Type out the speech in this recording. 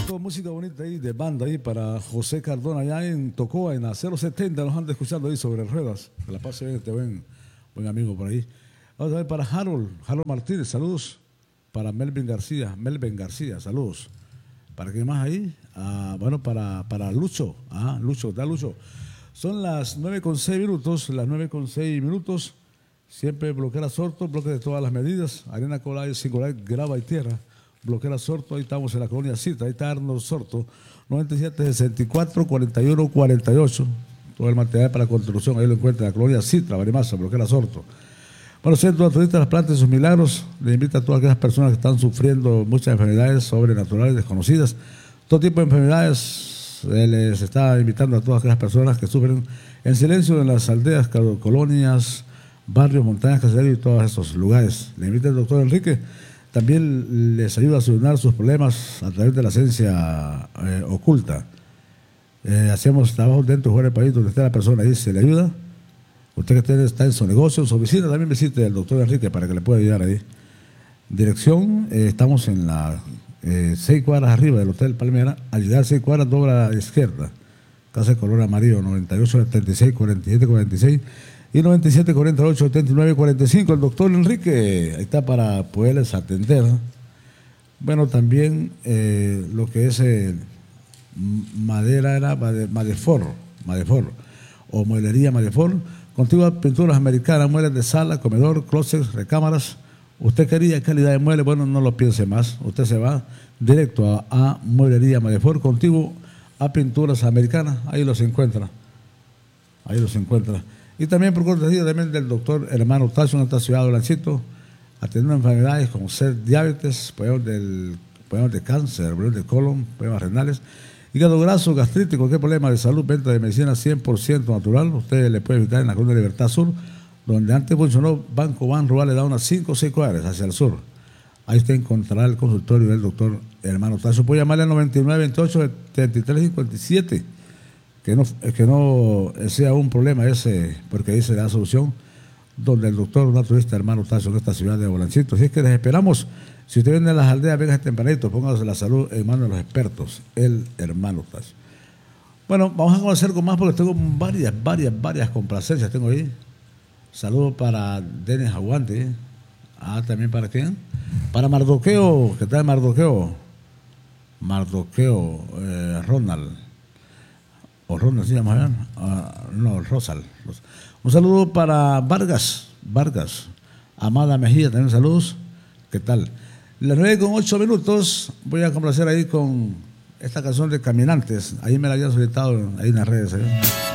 Música bonita ahí de banda ahí para José Cardona allá en Tocoa, en la 070, nos anda escuchando ahí sobre ruedas. Que la pase bien este buen amigo por ahí. Vamos a ver para Harold Martínez, saludos. Para Melvin García, saludos. ¿Para qué más ahí? Bueno, para Lucho. Lucho. Son las 9:06, las 9:06. Siempre bloquea Sorto, bloque de todas las medidas. Arena Colay, singular, grava y tierra. Bloquea Sorto, ahí estamos en la colonia Citra, ahí está Arnold Sorto, 9764-4148. Todo el material para construcción, ahí lo encuentra en la colonia Citra, Barimasa, bloquea Sorto. Bueno, Centro Naturista de las Plantas y sus Milagros le invita a todas aquellas personas que están sufriendo muchas enfermedades sobrenaturales, desconocidas, todo tipo de enfermedades. Les está invitando a todas aquellas personas que sufren en silencio en las aldeas, colonias, barrios, montañas, caseríos y todos esos lugares. Le invita el doctor Enrique. También les ayuda a solucionar sus problemas a través de la ciencia oculta. Hacemos trabajos dentro y fuera del país donde esté la persona ahí, se le ayuda. Usted que está en su negocio, en su oficina, también visite al doctor Enrique para que le pueda ayudar ahí. Dirección, estamos en la 6 cuadras arriba del Hotel Palmera. Al llegar 6 cuadras, dobla a la izquierda. Casa de color amarillo, 9876-4746 y 9748-7945. El doctor Enrique, ahí está para poderles atender. Bueno, también lo que es madera era Madefor o mueblería Madefor. Contigua pinturas americanas, muebles de sala, comedor, closets, recámaras. Usted quería calidad de muebles, bueno, no lo piense más. Usted se va directo a mueblería Madefor, contiguo a pinturas americanas. Ahí los encuentra. Y también por cortesía también del doctor Hermano Tacho en esta ciudad de Blanchito, atendiendo enfermedades como ser diabetes, problemas de cáncer, problemas de colon, problemas renales, hígado graso, gastritis, cualquier problema de salud, venta de medicina 100% natural. Usted le puede visitar en la Colonia Libertad Sur, donde antes funcionó Banco Ban Rural, le da unas 5 o 6 cuadras hacia el sur. Ahí usted encontrará el consultorio del doctor Hermano Tacho. Puede llamarle al 9928-7357. Que no sea un problema ese, porque ahí se da solución, donde el doctor naturista Hermano Tacho en esta ciudad de Bolancito. Así es que les esperamos. Si usted viene a las aldeas, venga tempranito, póngase la salud en manos de los expertos, el Hermano Tacho. Bueno, vamos a conocer con más porque tengo varias complacencias tengo ahí. Saludos para Denis Aguante. ¿También para quién? Para Mardoqueo, ¿qué tal Mardoqueo? Ronald. O Ronald, ¿sí llama? No, Rosal. Un saludo para Vargas. Amada Mejía, también saludos. ¿Qué tal? Las 9:08. Voy a complacer ahí con esta canción de Caminantes. Ahí me la habían solicitado ahí en las redes.